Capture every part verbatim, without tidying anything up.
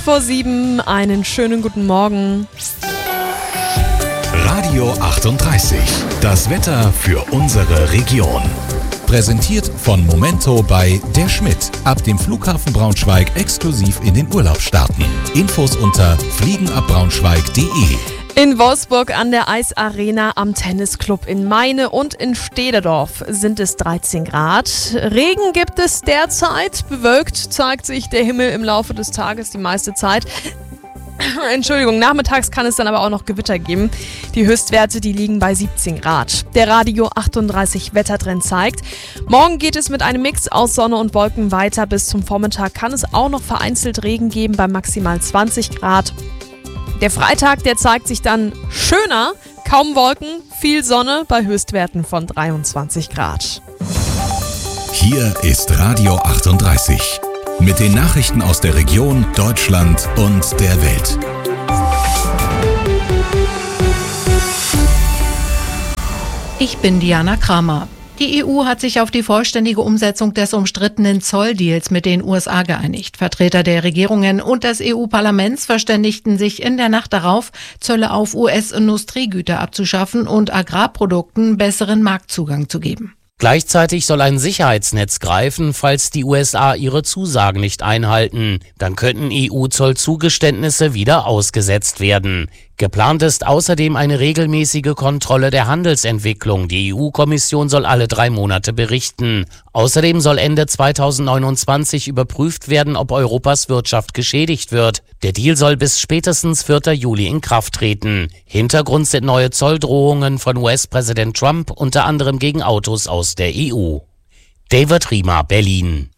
vor sieben, einen schönen guten Morgen. Radio achtunddreißig, das Wetter für unsere Region. Präsentiert von Momento bei Der Schmidt. Ab dem Flughafen Braunschweig exklusiv in den Urlaub starten. Infos unter fliegenabbraunschweig punkt de. In Wolfsburg an der Eisarena, am Tennisclub in Meine und in Stederdorf sind es dreizehn Grad. Regen gibt es derzeit. Bewölkt zeigt sich der Himmel im Laufe des Tages die meiste Zeit. Entschuldigung, nachmittags kann es dann aber auch noch Gewitter geben. Die Höchstwerte, die liegen bei siebzehn Grad. Der Radio achtunddreißig Wettertrend zeigt, morgen geht es mit einem Mix aus Sonne und Wolken weiter. Bis zum Vormittag kann es auch noch vereinzelt Regen geben bei maximal zwanzig Grad. Der Freitag, der zeigt sich dann schöner, kaum Wolken, viel Sonne bei Höchstwerten von dreiundzwanzig Grad. Hier ist Radio achtunddreißig mit den Nachrichten aus der Region, Deutschland und der Welt. Ich bin Diana Kramer. Die E U hat sich auf die vollständige Umsetzung des umstrittenen Zolldeals mit den U S A geeinigt. Vertreter der Regierungen und des E U-Parlaments verständigten sich in der Nacht darauf, Zölle auf U S-Industriegüter abzuschaffen und Agrarprodukten besseren Marktzugang zu geben. Gleichzeitig soll ein Sicherheitsnetz greifen, falls die U S A ihre Zusagen nicht einhalten. Dann könnten E U-Zollzugeständnisse wieder ausgesetzt werden. Geplant ist außerdem eine regelmäßige Kontrolle der Handelsentwicklung. Die E U-Kommission soll alle drei Monate berichten. Außerdem soll Ende zweitausendneunundzwanzig überprüft werden, ob Europas Wirtschaft geschädigt wird. Der Deal soll bis spätestens vierten Juli in Kraft treten. Hintergrund sind neue Zolldrohungen von U S-Präsident Trump, unter anderem gegen Autos aus der E U. David Riemer, Berlin.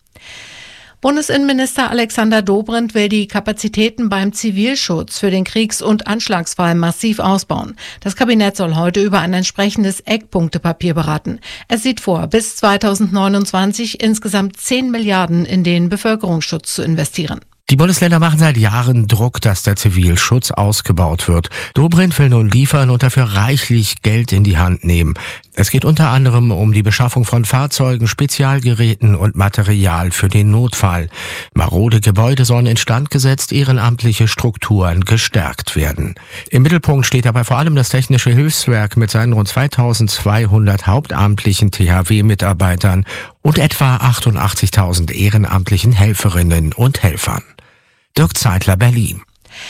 Bundesinnenminister Alexander Dobrindt will die Kapazitäten beim Zivilschutz für den Kriegs- und Anschlagsfall massiv ausbauen. Das Kabinett soll heute über ein entsprechendes Eckpunktepapier beraten. Es sieht vor, bis zweitausendneunundzwanzig insgesamt zehn Milliarden in den Bevölkerungsschutz zu investieren. Die Bundesländer machen seit Jahren Druck, dass der Zivilschutz ausgebaut wird. Dobrindt will nun liefern und dafür reichlich Geld in die Hand nehmen. Es geht unter anderem um die Beschaffung von Fahrzeugen, Spezialgeräten und Material für den Notfall. Marode Gebäude sollen instand gesetzt, ehrenamtliche Strukturen gestärkt werden. Im Mittelpunkt steht dabei vor allem das Technische Hilfswerk mit seinen rund zweitausendzweihundert hauptamtlichen T H W-Mitarbeitern und etwa achtundachtzigtausend ehrenamtlichen Helferinnen und Helfern. Dirk Zeitler, Berlin.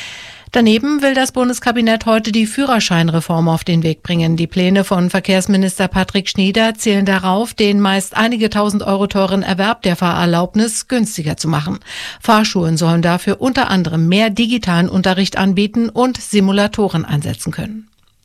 Daneben will das Bundeskabinett heute die Führerscheinreform auf den Weg bringen. Die Pläne von Verkehrsminister Patrick Schnieder zielen darauf, den meist einige tausend Euro teuren Erwerb der Fahrerlaubnis günstiger zu machen. Fahrschulen sollen dafür unter anderem mehr digitalen Unterricht anbieten und Simulatoren einsetzen können.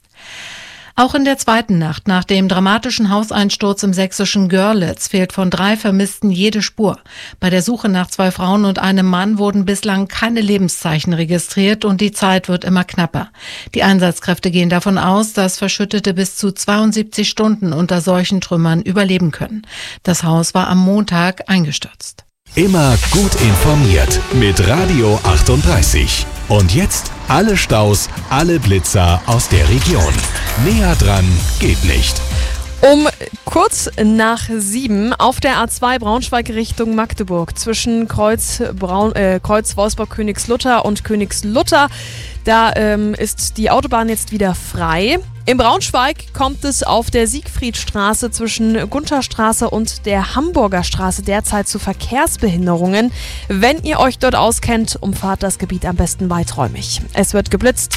Auch in der zweiten Nacht nach dem dramatischen Hauseinsturz im sächsischen Görlitz fehlt von drei Vermissten jede Spur. Bei der Suche nach zwei Frauen und einem Mann wurden bislang keine Lebenszeichen registriert und die Zeit wird immer knapper. Die Einsatzkräfte gehen davon aus, dass Verschüttete bis zu zweiundsiebzig Stunden unter solchen Trümmern überleben können. Das Haus war am Montag eingestürzt. Immer gut informiert mit Radio achtunddreißig. Und jetzt alle Staus, alle Blitzer aus der Region. Näher dran geht nicht. Um kurz nach sieben auf der A zwei Braunschweig Richtung Magdeburg zwischen Kreuz, Braun, äh, Kreuz Wolfsburg-Königslutter und Königslutter. Da ähm, ist die Autobahn jetzt wieder frei. In Braunschweig kommt es auf der Siegfriedstraße zwischen Guntherstraße und der Hamburger Straße derzeit zu Verkehrsbehinderungen. Wenn ihr euch dort auskennt, umfahrt das Gebiet am besten weiträumig. Es wird geblitzt.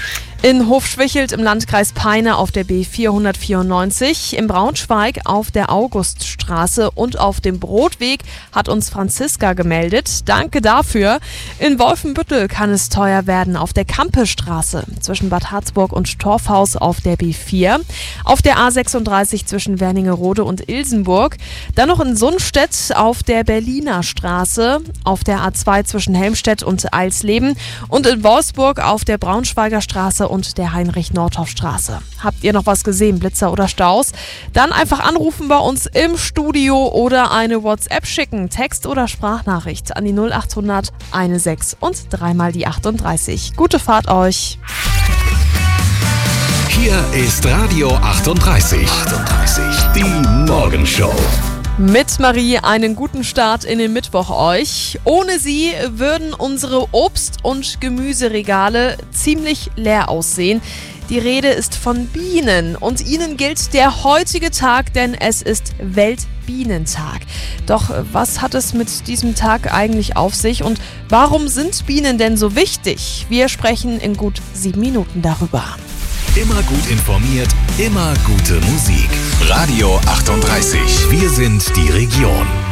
In Hofschwichelt im Landkreis Peine auf der B vierhundertvierundneunzig, in Braunschweig auf der Auguststraße und auf dem Brotweg hat uns Franziska gemeldet. Danke dafür. In Wolfenbüttel kann es teuer werden auf der Kampestraße zwischen Bad Harzburg und Torfhaus auf der B vier, auf der A sechsunddreißig zwischen Wernigerode und Ilsenburg, dann noch in Sundstedt auf der Berliner Straße, auf der A zwei zwischen Helmstedt und Eilsleben und in Wolfsburg auf der Braunschweiger Straße und der Heinrich-Nordhoff-Straße. Habt ihr noch was gesehen, Blitzer oder Staus? Dann einfach anrufen bei uns im Studio oder eine WhatsApp schicken, Text oder Sprachnachricht an die null achthundert sechzehn und dreimal die achtunddreißig. Gute Fahrt euch! Hier ist Radio achtunddreißig. achtunddreißig. Die Morgenshow. Mit Marie einen guten Start in den Mittwoch euch. Ohne sie würden unsere Obst- und Gemüseregale ziemlich leer aussehen. Die Rede ist von Bienen und ihnen gilt der heutige Tag, denn es ist Weltbienentag. Doch was hat es mit diesem Tag eigentlich auf sich und warum sind Bienen denn so wichtig? Wir sprechen in gut sieben Minuten darüber. Immer gut informiert, immer gute Musik. Radio achtunddreißig. Wir sind die Region.